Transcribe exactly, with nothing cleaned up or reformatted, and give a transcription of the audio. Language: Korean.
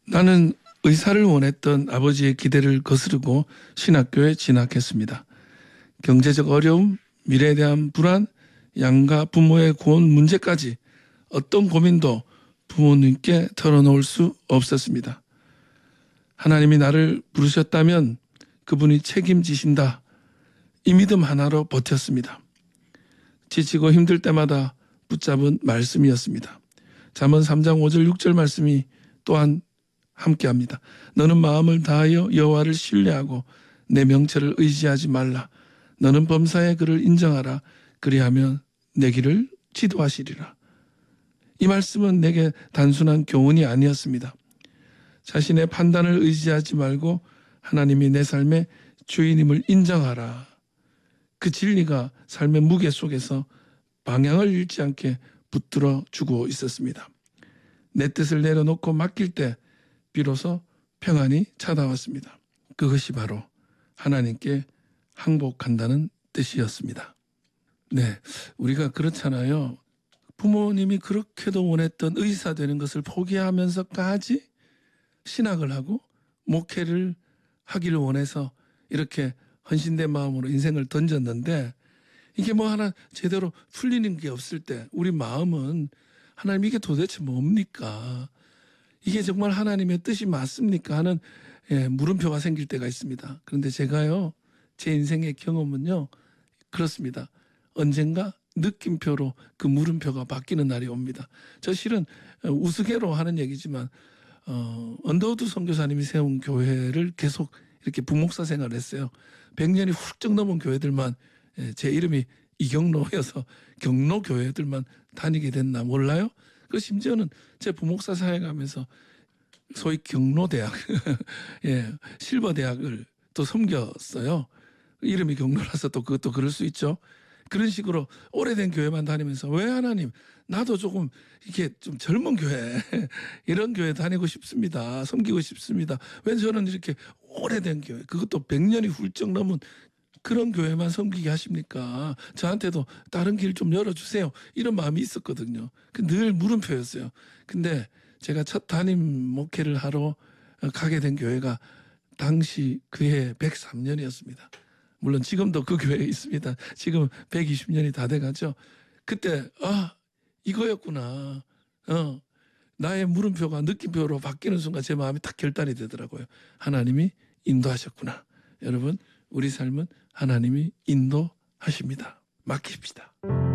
나는 의사를 원했던 아버지의 기대를 거스르고 신학교에 진학했습니다. 경제적 어려움, 미래에 대한 불안, 양가 부모의 고혼 문제까지 어떤 고민도 부모님께 털어놓을 수 없었습니다. 하나님이 나를 부르셨다면 그분이 책임지신다. 이 믿음 하나로 버텼습니다. 지치고 힘들 때마다 붙잡은 말씀이었습니다. 잠언 삼 장 오 절 육 절 말씀이 또한 함께합니다. 너는 마음을 다하여 여호와를 신뢰하고 내 명철을 의지하지 말라. 너는 범사에 그를 인정하라. 그리하면 내 길을 지도하시리라. 이 말씀은 내게 단순한 교훈이 아니었습니다. 자신의 판단을 의지하지 말고 하나님이 내 삶의 주인임을 인정하라. 그 진리가 삶의 무게 속에서 방향을 잃지 않게 붙들어 주고 있었습니다. 내 뜻을 내려놓고 맡길 때 비로소 평안이 찾아왔습니다. 그것이 바로 하나님께 항복한다는 뜻이었습니다. 네, 우리가 그렇잖아요. 부모님이 그렇게도 원했던 의사 되는 것을 포기하면서까지 신학을 하고 목회를 하기를 원해서 이렇게 헌신된 마음으로 인생을 던졌는데 이게 뭐 하나 제대로 풀리는 게 없을 때 우리 마음은 하나님 이게 도대체 뭡니까? 이게 정말 하나님의 뜻이 맞습니까? 하는 예, 물음표가 생길 때가 있습니다. 그런데 제가요, 제 인생의 경험은요, 그렇습니다. 언젠가 느낌표로 그 물음표가 바뀌는 날이 옵니다. 저 실은 우스개로 하는 얘기지만 어, 언더우드 선교사님이 세운 교회를 계속 이렇게 부목사 생활을 했어요. 백 년이 훌쩍 넘은 교회들만 예, 제 이름이 이경로여서 경로 교회들만 다니게 됐나 몰라요? 그 심지어는 제 부목사 사역하면서 소위 경로대학, 예, 실버대학을 또 섬겼어요. 이름이 경로라서 또 그것도 그럴 수 있죠. 그런 식으로 오래된 교회만 다니면서 왜 하나님 나도 조금 이렇게 좀 젊은 교회 이런 교회 다니고 싶습니다. 섬기고 싶습니다. 왜 저는 이렇게 오래된 교회 그것도 백 년이 훌쩍 넘은 그런 교회만 섬기게 하십니까? 저한테도 다른 길 좀 열어주세요. 이런 마음이 있었거든요. 늘 물음표였어요. 근데 제가 첫 담임 목회를 하러 가게 된 교회가 당시 그해 백삼 년이었습니다. 물론 지금도 그 교회에 있습니다. 지금 백이십 년이 다 돼가죠. 그때 아 이거였구나. 어, 나의 물음표가 느낌표로 바뀌는 순간 제 마음이 딱 결단이 되더라고요. 하나님이 인도하셨구나. 여러분 우리 삶은 하나님이 인도하십니다. 맡깁시다.